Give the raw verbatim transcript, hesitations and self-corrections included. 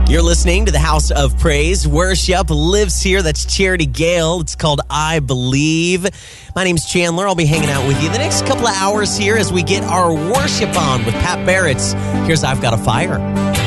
You're listening to the House of Praise. Worship lives here. That's Charity Gale. It's called I Believe. My name's Chandler. I'll be hanging out with you the next couple of hours here as we get our worship on with Pat Barrett. Here's I've Got a Fire.